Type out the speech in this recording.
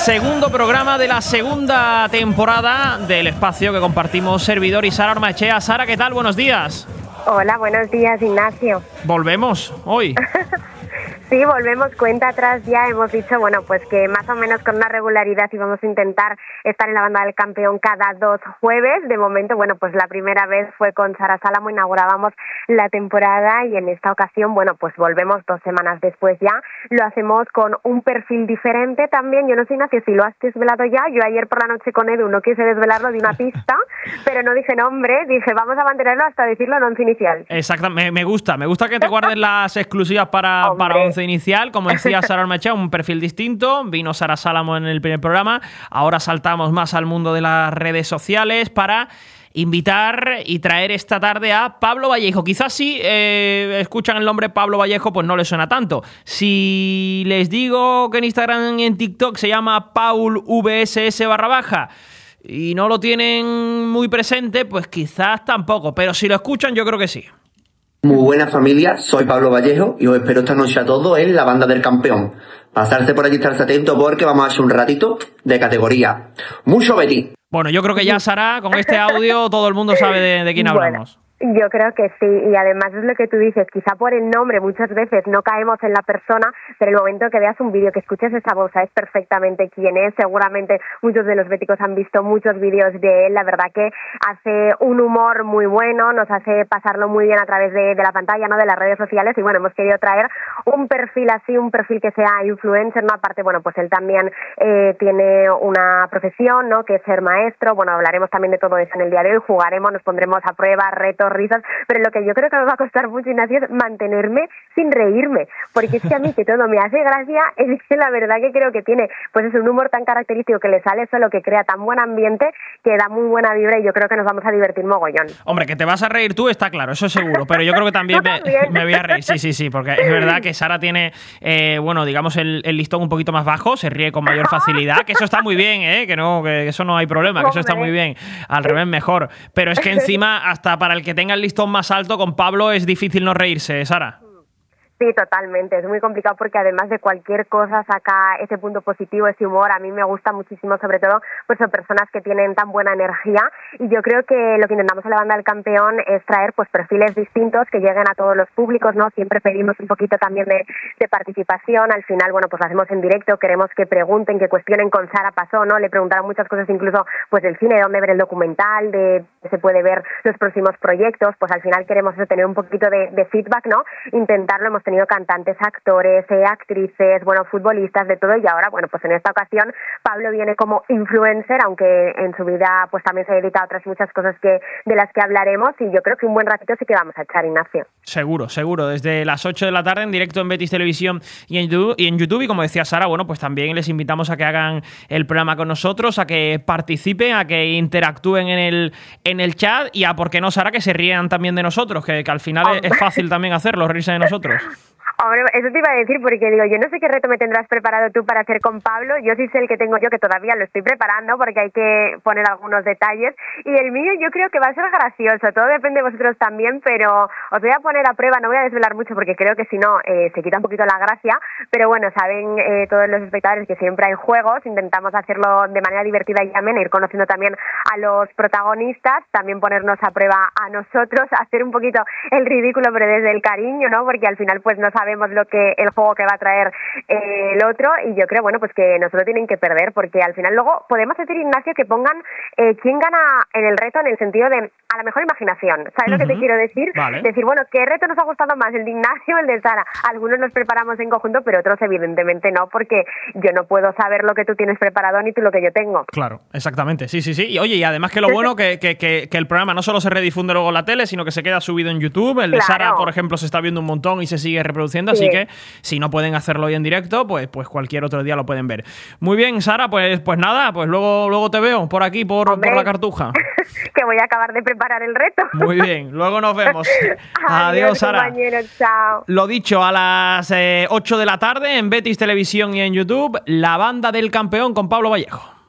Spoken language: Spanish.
segundo programa de la segunda temporada del espacio que compartimos servidor y Sara Ormaechea. Sara, ¿qué tal? Buenos días. Hola, buenos días, Ignacio. Volvemos hoy. Sí, volvemos cuenta atrás ya. Hemos dicho, bueno, pues que más o menos con una regularidad íbamos a intentar estar en la banda del campeón cada 2 jueves. De momento, bueno, pues la primera vez fue con Sara Sálamo, inaugurábamos la temporada y en esta ocasión, bueno, pues volvemos 2 semanas después ya. Lo hacemos con un perfil diferente también. Yo no sé, Ignacio, si lo has desvelado ya. Yo ayer por la noche con Edu no quise desvelarlo de una pista, pero no dije nombre. Dije, vamos a mantenerlo hasta decirlo en once inicial. Exacto, me gusta que te guardes las exclusivas para once inicial. Como decía Sara Ormaechea, un perfil distinto. Vino Sara Sálamo en el primer programa. Ahora saltamos más al mundo de las redes sociales para invitar y traer esta tarde a Pablo Vallejo. Quizás si escuchan el nombre Pablo Vallejo, pues no les suena tanto. Si les digo que en Instagram y en TikTok se llama PaulVSS _ y no lo tienen muy presente, pues quizás tampoco. Pero si lo escuchan, yo creo que sí. Muy buena familia, soy Pablo Vallejo y os espero esta noche a todos en la banda del campeón. Pasarse por allí, estarse atento porque vamos a hacer un ratito de categoría. Mucho Betty. Bueno, yo creo que ya, Sara, con este audio todo el mundo sabe de quién hablamos. Yo creo que sí, y además es lo que tú dices, quizá por el nombre muchas veces no caemos en la persona, pero el momento que veas un vídeo, que escuches esa voz, sabes perfectamente quién es. Seguramente muchos de los béticos han visto muchos vídeos de él. La verdad que hace un humor muy bueno, nos hace pasarlo muy bien a través de la pantalla, ¿no?, de las redes sociales, y bueno, hemos querido traer un perfil así, un perfil que sea influencer, ¿no? Aparte, bueno, pues él también tiene una profesión, ¿no?, que es ser maestro. Bueno, hablaremos también de todo eso en el día de hoy, jugaremos, nos pondremos a prueba, retos, risas, pero lo que yo creo que me va a costar mucho, Ignacio, es mantenerme sin reírme, porque es que a mí que todo me hace gracia, es que la verdad que creo que tiene, pues es un humor tan característico que le sale solo, que crea tan buen ambiente, que da muy buena vibra, y yo creo que nos vamos a divertir mogollón. Hombre, que te vas a reír tú, está claro, eso seguro, pero yo creo que también me voy a reír, sí, porque es verdad que Sara tiene, bueno, digamos el listón un poquito más bajo, se ríe con mayor facilidad, que eso está muy bien, que eso no hay problema, que eso está muy bien, al revés mejor, pero es que encima, hasta para el que tenga el listón más alto, con Pablo es difícil no reírse, Sara. Sí, totalmente. Es muy complicado porque además de cualquier cosa saca ese punto positivo, ese humor. A mí me gusta muchísimo, sobre todo, pues son personas que tienen tan buena energía, y yo creo que lo que intentamos en la banda del campeón es traer pues perfiles distintos que lleguen a todos los públicos, ¿no? Siempre pedimos un poquito también de participación. Al final, bueno, pues lo hacemos en directo, queremos que pregunten, que cuestionen. Con Sara pasó, ¿no? Le preguntaron muchas cosas, incluso pues del cine, de dónde ver el documental, de se puede ver los próximos proyectos. Pues al final queremos eso, tener un poquito de feedback, ¿no? Intentarlo. Hemos tenido cantantes, actores, actrices, bueno, futbolistas, de todo, y ahora, bueno, pues en esta ocasión Pablo viene como influencer, aunque en su vida pues también se dedica a otras muchas cosas de las que hablaremos, y yo creo que un buen ratito sí que vamos a echar, Ignacio. Seguro, desde las 8 de la tarde en directo en Betis Televisión y en YouTube, y como decía Sara, bueno, pues también les invitamos a que hagan el programa con nosotros, a que participen, a que interactúen en el chat, y a, ¿por qué no, Sara?, que se rían también de nosotros, que al final es fácil también hacerlo, reírse de nosotros. Hombre, eso te iba a decir, porque digo, yo no sé qué reto me tendrás preparado tú para hacer con Pablo. Yo sí sé el que tengo yo, que todavía lo estoy preparando porque hay que poner algunos detalles, y el mío yo creo que va a ser gracioso. Todo depende de vosotros también, pero os voy a poner a prueba. No voy a desvelar mucho porque creo que si no se quita un poquito la gracia, pero bueno, saben todos los espectadores que siempre hay juegos. Intentamos hacerlo de manera divertida y amena, ir conociendo también a los protagonistas, también ponernos a prueba a nosotros, hacer un poquito el ridículo, pero desde el cariño, ¿no? Porque al final pues no sabemos el juego que va a traer el otro, y yo creo, bueno, pues que no se lo tienen que perder, porque al final luego podemos decir, Ignacio, que pongan quién gana en el reto, en el sentido de a la mejor imaginación. ¿Sabes lo que te quiero decir? Vale. Decir, bueno, ¿qué reto nos ha gustado más, el de Ignacio o el de Sara? Algunos los preparamos en conjunto, pero otros evidentemente no, porque yo no puedo saber lo que tú tienes preparado ni tú lo que yo tengo. Claro, exactamente, sí. Y oye, y además que lo bueno que el programa no solo se redifunde luego en la tele, sino que se queda subido en YouTube. El de Sara, por ejemplo, se está viendo un montón y se sigue reproduciendo, así que si no pueden hacerlo hoy en directo, pues cualquier otro día lo pueden ver. Muy bien, Sara, pues nada, pues luego te veo por aquí, por la Cartuja. Que voy a acabar de preparar el reto. Muy bien, luego nos vemos. Adiós, Sara. Compañero, chao. Lo dicho, a las 8 de la tarde en Betis Televisión y en YouTube, la banda del campeón con Pablo Vallejo.